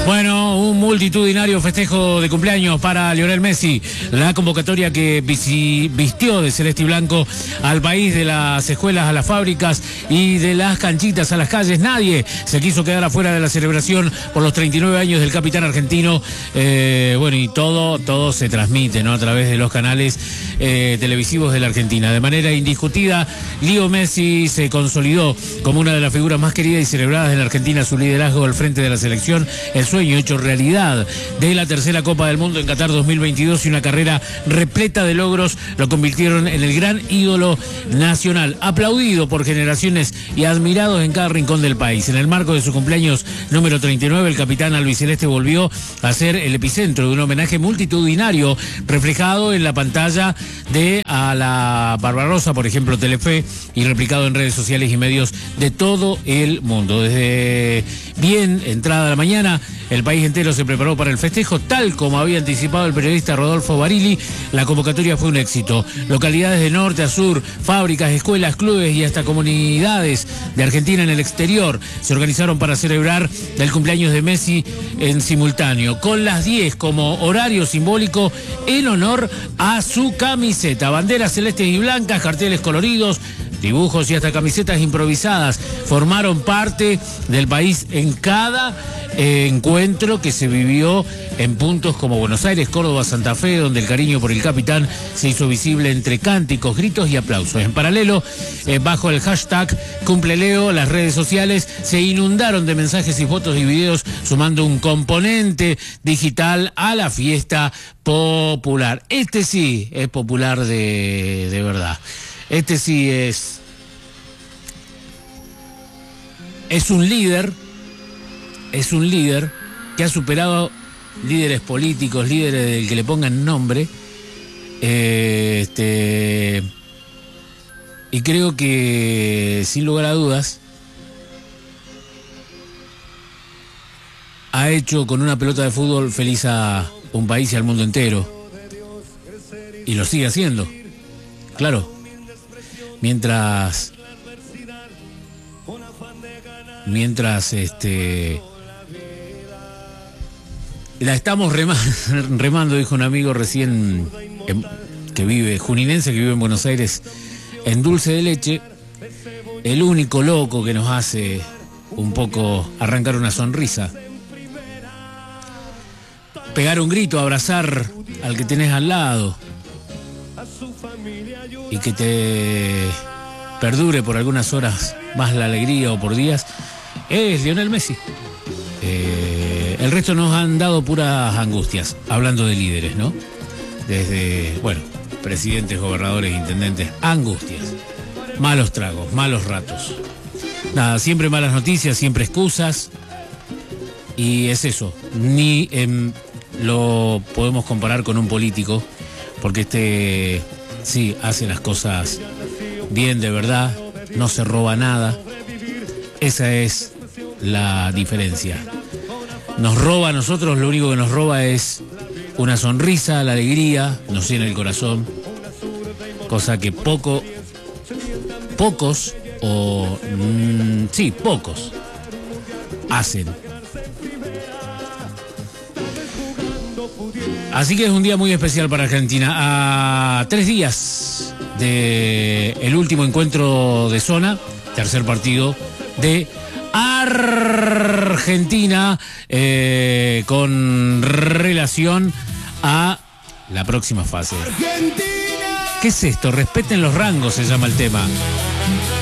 Bueno, un multitudinario festejo de cumpleaños para Lionel Messi. La convocatoria que vistió de celeste y blanco al país, de las escuelas a las fábricas y de las canchitas a las calles. Nadie se quiso quedar afuera de la celebración por los 39 años del capitán argentino. Bueno, y todo se transmite, ¿no?, a través de los canales televisivos de la Argentina. De manera indiscutida, Leo Messi se consolidó como una de las figuras más queridas y celebradas en la Argentina. Su liderazgo al frente de la selección, el sueño hecho realidad de la tercera Copa del Mundo en Qatar 2022 y una carrera repleta de logros lo convirtieron en el gran ídolo nacional, aplaudido por generaciones y admirado en cada rincón del país. En el marco de su cumpleaños número 39, el capitán albiceleste volvió a ser el epicentro de un homenaje multitudinario reflejado en la pantalla de A la Barbarossa, por ejemplo, Telefe, y replicado en redes sociales y medios de todo el mundo. Desde bien entrada la mañana, el país entero se preparó para el festejo, tal como había anticipado el periodista Rodolfo Barili. La convocatoria fue un éxito. Localidades de norte a sur, fábricas, escuelas, clubes y hasta comunidades de Argentina en el exterior se organizaron para celebrar el cumpleaños de Messi en simultáneo, con las 10 como horario simbólico en honor a su camiseta. Banderas celestes y blancas, carteles coloridos, dibujos y hasta camisetas improvisadas formaron parte del país en cada encuentro que se vivió en puntos como Buenos Aires, Córdoba, Santa Fe, donde el cariño por el capitán se hizo visible entre cánticos, gritos y aplausos. En paralelo, bajo el hashtag #CumpleLeo, las redes sociales se inundaron de mensajes y fotos y videos, sumando un componente digital a la fiesta popular. Este sí es popular de verdad. Este sí es un líder que ha superado líderes políticos, líderes del que le pongan nombre, y creo que sin lugar a dudas ha hecho con una pelota de fútbol feliz a un país y al mundo entero, y lo sigue haciendo, claro, mientras la estamos remando, dijo un amigo recién juninense que vive en Buenos Aires, en dulce de leche. El único loco que nos hace un poco arrancar una sonrisa, pegar un grito, abrazar al que tenés al lado y que te perdure por algunas horas más la alegría o por días, es Lionel Messi. El resto nos han dado puras angustias, hablando de líderes, ¿no? Desde, bueno, presidentes, gobernadores, intendentes, angustias, malos tragos, malos ratos. Nada, siempre malas noticias, siempre excusas, y es eso, ni lo podemos comparar con un político, porque sí hace las cosas bien, de verdad, no se roba nada. Esa es la diferencia. Nos roba a nosotros, lo único que nos roba es una sonrisa, la alegría, nos llena el corazón, cosa que pocos hacen. Así que es un día muy especial para Argentina. A 3 días del último encuentro de zona, tercer partido de Argentina con relación a la próxima fase. ¿Qué es esto? Respeten los rangos, se llama el tema.